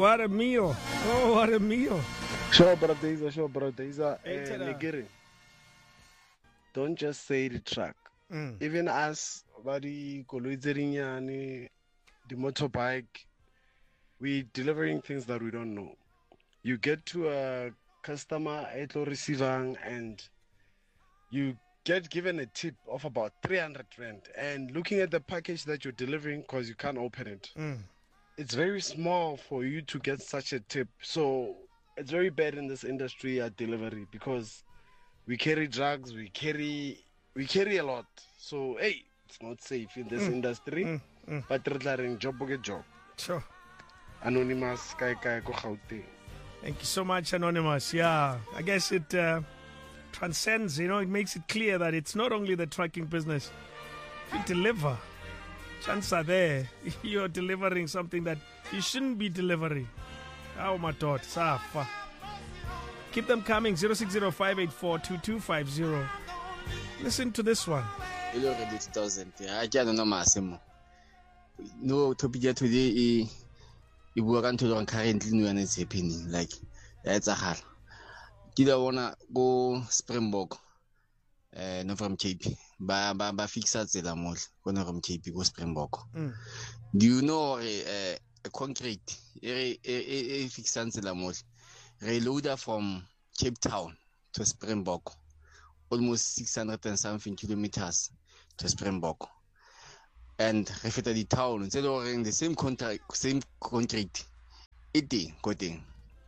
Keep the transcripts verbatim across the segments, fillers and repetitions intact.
what a meal. Oh, what a meal. Sure, brother Isa, sure, brother Isa. Hey, Uh, ta-da. Nigeri, don't just say the truck. Mm. Even us, body, the motorbike, we delivering things that we don't know. You get to a customer at receiving and you get given a tip of about three hundred rand. And looking at the package that you're delivering, because you can't open it, Mm. it's very small for you to get such a tip. So it's very bad in this industry at delivery because we carry drugs, we carry we carry a lot. So hey, it's not safe in this Mm. industry. Mm. Mm. But re job get job. Sure. Anonymous kai kai ko Gauteng. Thank you so much, Anonymous. Yeah, I guess it uh, transcends, you know, it makes it clear that it's not only the trucking business. If you deliver, chances are there you're delivering something that you shouldn't be delivering. Oh, my God. Safa. Keep them coming. zero six zero five eight four two two five zero. Listen to this one. Hello, two thousand. I can't know Massimo. No, topic today. I work until currently when it's happening. Like, that's a hard. Did I wanna go Springbok? Uh, no from K P. Ba ba ba fix at the mall. Go no from K P go Springbok. Mm. Do you know a uh, concrete? A a a fix at the mall. Reloader from Cape Town to Springbok, almost six hundred and something kilometers to Springbok. And refit the town instead of in the same contract, same concrete. It good thing.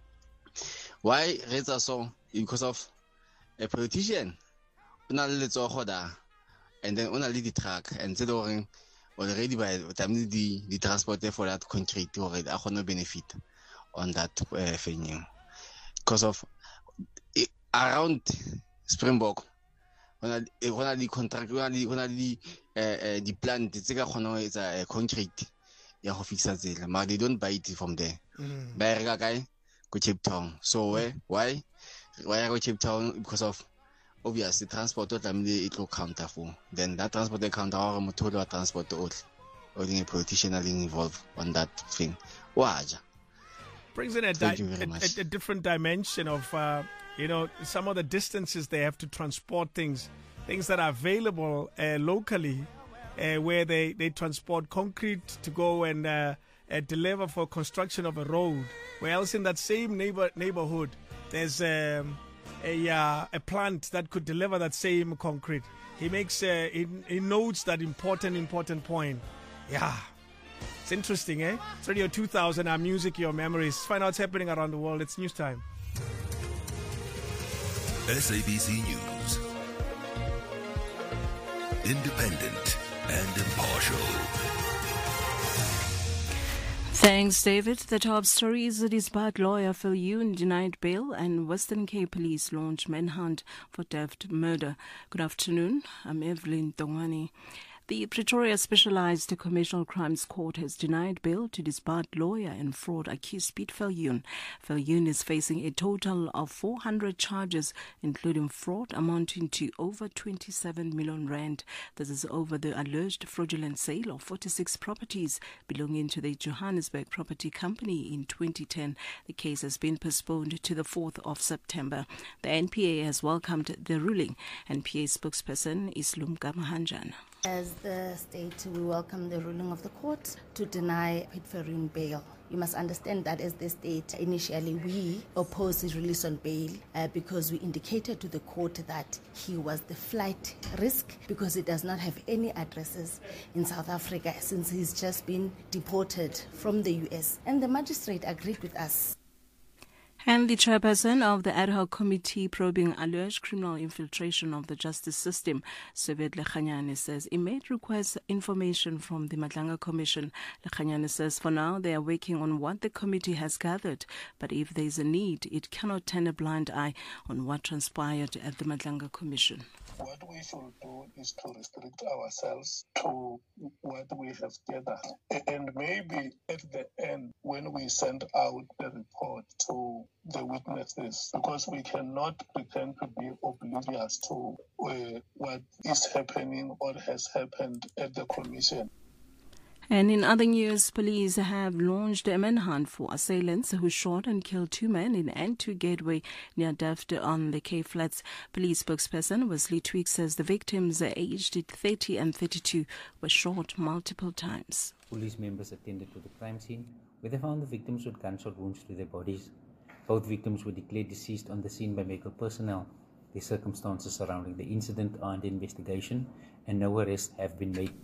Why raise us so? Because of a politician. Only let's order, and then only the truck, and instead of already by the time the the transporter for that concrete already, I no benefit on that uh, venue. Because of it, around Springbok. When I the contract, when I the uh, the plant, it's a a concrete. Yeah, fix it. But they don't buy it from there. Mm. Buy a guy go Cape Town. So uh, why why I go Cape Town? Because of obviously transport. What I mean, it will counter for. Then that transport counter or motor transport all. Or the politician are involved on that thing. Waja. Brings in a, di- a, a, a different dimension of, uh, you know, some of the distances they have to transport things, things that are available uh, locally, uh, where they, they transport concrete to go and uh, uh, deliver for construction of a road. Where else in that same neighbor neighborhood, there's um, a uh, a plant that could deliver that same concrete. He makes, uh, he, he notes that important, important point. Yeah. It's interesting, eh? It's Radio two thousand, our music, your memories. Find out what's happening around the world. It's news time. S A B C News. Independent and impartial. Thanks, David. The top story is that his bad lawyer Phil Yoon denied bail and Western Cape Police launched manhunt for theft murder. Good afternoon. I'm Evelyn Tongwani. The Pretoria Specialized Commercial Crimes Court has denied bail to disbarred lawyer and fraud accused Piet Viljoen. Viljoen is facing a total of four hundred charges, including fraud amounting to over twenty-seven million rand. This is over the alleged fraudulent sale of forty-six properties belonging to the Johannesburg Property Company in twenty ten. The case has been postponed to the fourth of September. The N P A has welcomed the ruling. N P A spokesperson is Lumka Mahanjan. As the state, we welcome the ruling of the court to deny Piet Viljoen bail. You must understand that as the state, initially we opposed his release on bail uh, because we indicated to the court that he was the flight risk because he does not have any addresses in South Africa since he's just been deported from the U S. And the magistrate agreed with us. And the chairperson of the ad hoc committee probing alleged criminal infiltration of the justice system, Soviet Lekhanyane, says he made request information from the Madlanga Commission. Lekhanyane says for now they are working on what the committee has gathered, but if there is a need, it cannot turn a blind eye on what transpired at the Madlanga Commission. What we should do is to restrict ourselves to what we have gathered. And maybe at the end, when we send out the report to the witnesses, because we cannot pretend to be oblivious to uh, what is happening or has happened at the commission. And in other news, police have launched a manhunt for assailants who shot and killed two men in N two Gateway near Delft on the K Flats. Police spokesperson Wesley Tweak says the victims, aged thirty and thirty-two, were shot multiple times. Police members attended to the crime scene, where they found the victims with gunshot wounds to their bodies. Both victims were declared deceased on the scene by medical personnel. The circumstances surrounding the incident are under investigation, and no arrests have been made.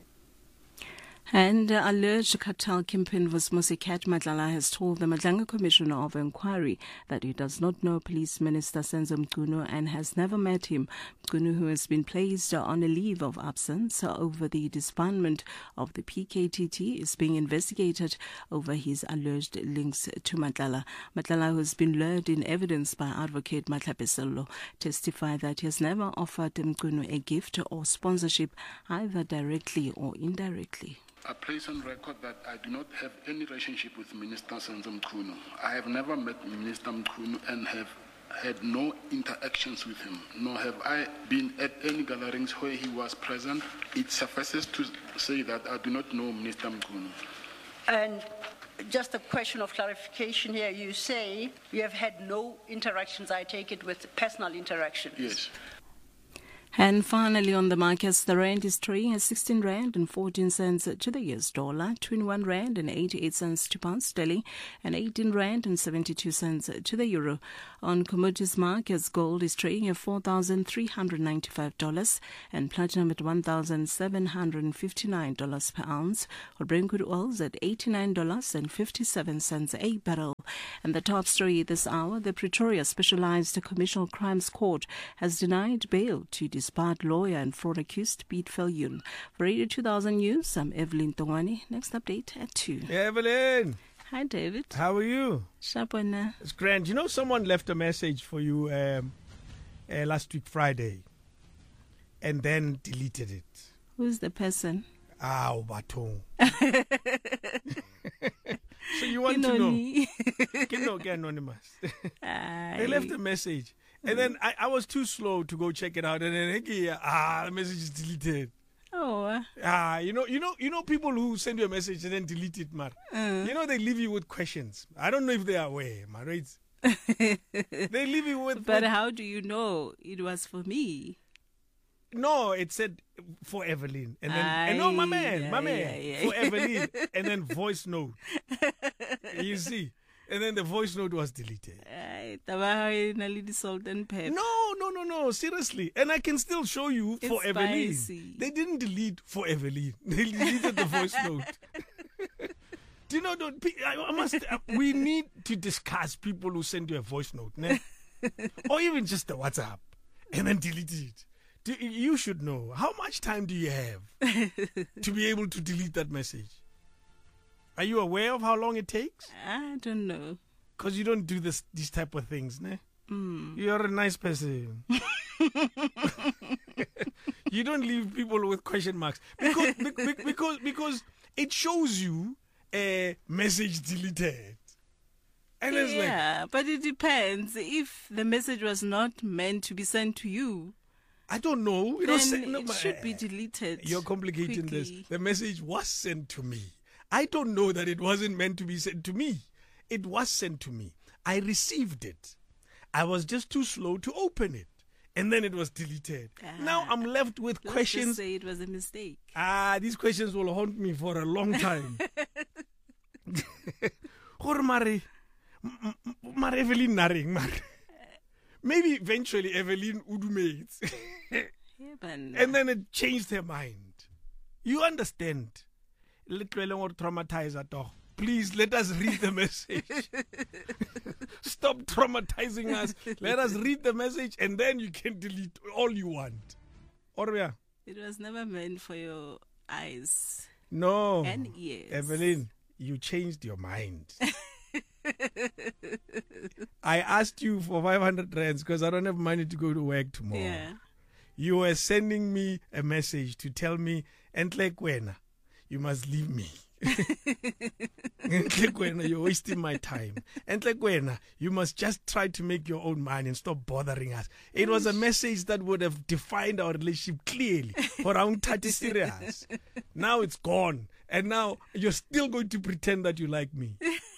And uh, alleged cartel kingpin Vusmusi Kat Madlala has told the Madlanga Commissioner of Inquiry that he does not know Police Minister Senzo Mchunu and has never met him. Mchunu, who has been placed on a leave of absence over the disbandment of the P K T T, is being investigated over his alleged links to Madlala. Madlala, who has been lured in evidence by advocate Matlapesello, testified that he has never offered Mchunu a gift or sponsorship, either directly or indirectly. I place on record that I do not have any relationship with Minister Senzo Mchunu. I have never met Minister Mchunu and have had no interactions with him, nor have I been at any gatherings where he was present. It suffices to say that I do not know Minister Mchunu. And just a question of clarification here, you say you have had no interactions, I take it, with personal interactions? Yes. And finally, on the markets, the rand is trading at sixteen rand and fourteen cents to the U S dollar, twenty-one rand and eighty-eight cents to pound sterling, and eighteen rand and seventy-two cents to the euro. On commodities markets, gold is trading at four thousand three hundred ninety-five dollars and platinum at one thousand seven hundred fifty-nine dollars per ounce, while Brent crude oil is at eighty-nine dollars and fifty-seven cents a barrel. And the top story this hour, the Pretoria Specialized Commercial Crimes Court has denied bail to disbarred lawyer and fraud accused Piet Viljoen. For Radio two thousand News, I'm Evelyn Tongwani. Next update at two. Hey, Evelyn. Hi, David. How are you? Shabona. It's grand. You know, someone left a message for you um, uh, last week, Friday, and then deleted it. Who's the person? Ah, Obatong. So you want to know? Can no get anonymous. They left a message. And then I, I was too slow to go check it out. And then hey, ah, the message is deleted. Oh. Ah, you know, you know, you know, people who send you a message and then delete it, man. Uh. You know, they leave you with questions. I don't know if they are aware, man. Right? They leave you with. But with, how do you know it was for me? No, it said for Evelyn, and then Aye, and no, my man, yeah, my man, yeah, yeah. for Evelyn, and then voice note. You see, and then the voice note was deleted. Salt and pepper. No, no, no, no, seriously, and I can still show you It's for Evelyn. spicy. They didn't delete for Evelyn; they deleted the voice note. Do you know? Don't, I must. We need to discuss people who send you a voice note, ne? Or even just the WhatsApp, and then delete it. Do, you should know. How much time do you have to be able to delete that message? Are you aware of how long it takes? I don't know. Because you don't do this these type of things, ne? Mm. You're a nice person. You don't leave people with question marks. Because because because it shows you a message deleted. And it's yeah, like, but it depends. If the message was not meant to be sent to you, I don't know. You then know, say, no, it but, should be deleted. You're complicating quickly. this. The message was sent to me. I don't know that it wasn't meant to be sent to me. It was sent to me. I received it. I was just too slow to open it. And then it was deleted. Ah, now I'm left with let's questions. Just say it was a mistake. Ah, these questions will haunt me for a long time. Mare, Mare Evelyn Naring, Mare. Maybe eventually Evelyn Udumates. Yeah, and then it changed her mind. You understand? Please let us read the message. Stop traumatizing us. Let us read the message and then you can delete all you want. Orvia? It was never meant for your eyes. No. And ears. Evelyn, you changed your mind. I asked you for five hundred rands because I don't have money to go to work tomorrow. Yeah. You were sending me a message to tell me, Entle Kwena, you must leave me. Entle Kwena, you're wasting my time. Entle Kwena, you must just try to make your own money and stop bothering us. It was a message that would have defined our relationship clearly. For our thirty serious. Now it's gone. And now you're still going to pretend that you like me.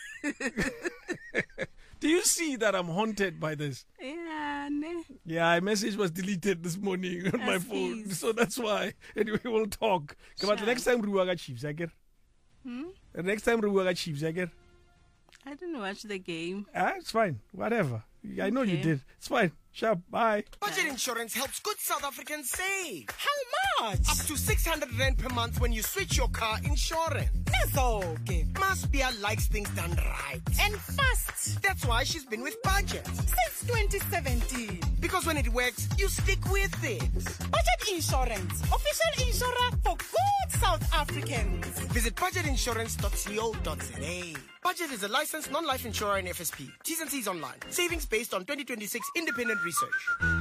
Do you see that I'm haunted by this? Yeah, ne. Yeah, my message was deleted this morning on my phone. So that's why. Anyway, we'll talk. But the next time we will Chiefs, I get. Hmm? The next time we will Chiefs, I get. I didn't watch the game. Ah, it's fine. Whatever. I know Okay. you did. It's fine. Sharp. Bye. Budget insurance helps good South Africans save. How much? Up to six hundred rand per month when you switch your car insurance. Nazoke. Maspia likes things done right. And fast. That's why she's been with Budget since twenty seventeen. Because when it works, you stick with it. Budget Insurance. Official insurer for good South Africans. Visit budget insurance dot co dot za. Budget is a licensed non-life insurer in F S P. T's and C's online. Savings based on twenty twenty-six independent research.